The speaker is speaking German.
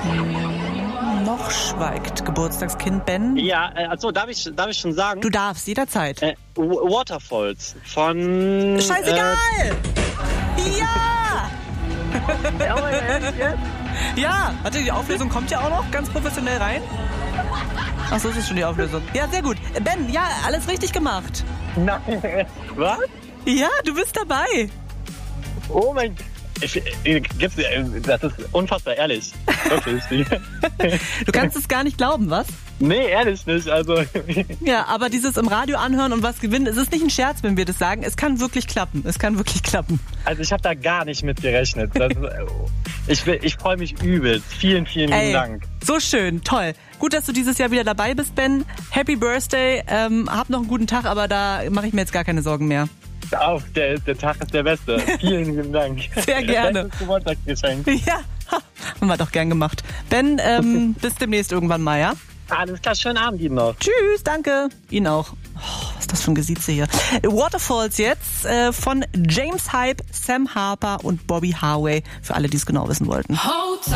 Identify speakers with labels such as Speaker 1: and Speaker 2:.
Speaker 1: Noch schweigt Geburtstagskind Ben.
Speaker 2: Ja, also darf ich schon sagen?
Speaker 1: Du darfst, jederzeit.
Speaker 2: Waterfalls von...
Speaker 1: Scheißegal! Ja! Ja, warte, die Auflösung kommt ja auch noch ganz professionell rein. Ach so, ist es schon die Auflösung. Ja, sehr gut. Ben, ja, alles richtig gemacht.
Speaker 2: Nein. Was?
Speaker 1: Ja, du bist dabei.
Speaker 2: Oh mein Gott. Das ist unfassbar ehrlich. Wirklich.
Speaker 1: Du kannst es gar nicht glauben, was?
Speaker 2: Nee, ehrlich nicht. Also.
Speaker 1: Ja, aber dieses im Radio anhören und was gewinnen, es ist nicht ein Scherz, wenn wir das sagen. Es kann wirklich klappen. Es kann wirklich klappen.
Speaker 2: Also ich habe da gar nicht mit gerechnet. Ich freue mich übelst. Vielen, vielen lieben Dank.
Speaker 1: So schön, toll. Gut, dass du dieses Jahr wieder dabei bist, Ben. Happy Birthday. Hab noch einen guten Tag, aber da mache ich mir jetzt gar keine Sorgen mehr.
Speaker 2: Auch, der Tag ist der beste. Vielen lieben Dank.
Speaker 1: Sehr gerne.
Speaker 2: Das Geburtstagsgeschenk.
Speaker 1: Ja, haben wir doch gern gemacht. Ben, bis demnächst irgendwann mal, ja?
Speaker 2: Alles klar, schönen Abend Ihnen noch.
Speaker 1: Tschüss, danke. Ihnen auch. Oh, was ist das für ein Gesitze hier? Waterfalls jetzt von James Hype, Sam Harper und Bobby Harvey. Für alle, die es genau wissen wollten.